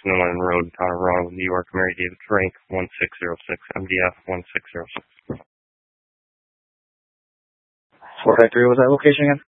Nolan Road, Tower Row, New York, Mary David Frank, 1606, MDF 1606. 453, was that location again?